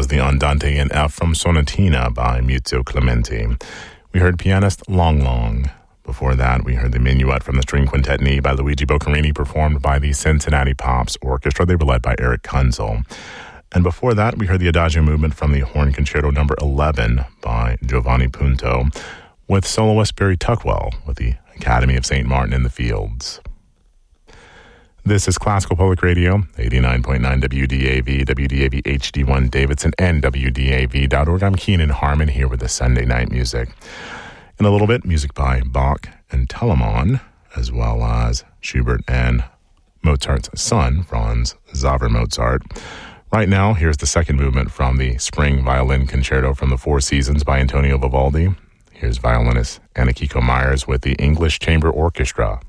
was the Andante in F from Sonatina by Muzio Clementi. We heard pianist Long Long. Before that, we heard the Minuet from the String Quintet in E by Luigi Boccherini, performed by the Cincinnati Pops Orchestra. They were led by Eric Kunzel. And before that, we heard the Adagio movement from the Horn Concerto No. 11 by Giovanni Punto, with soloist Barry Tuckwell with the Academy of St. Martin in the Fields. This is Classical Public Radio, 89.9 WDAV, WDAV HD1 Davidson, and WDAV.org. I'm Keenan Harmon here with the Sunday Night Music. In a little bit, music by Bach and Telemann, as well as Schubert and Mozart's son, Franz Xaver Mozart. Right now, here's the second movement from the Spring Violin Concerto from the Four Seasons by Antonio Vivaldi. Here's violinist Anna Kiko Myers with the English Chamber Orchestra.